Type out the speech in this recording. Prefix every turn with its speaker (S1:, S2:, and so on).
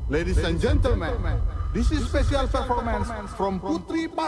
S1: Ladies and gentlemen, this is special performance from Putri Pas